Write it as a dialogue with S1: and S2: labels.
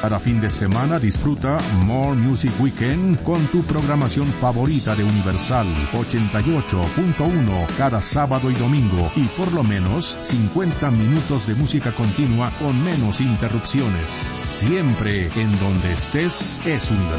S1: Cada fin de semana disfruta More Music Weekend con tu programación favorita de Universal 88.1 cada sábado y domingo, y por lo menos 50 minutos de música continua con menos interrupciones. Siempre en donde estés es Universal.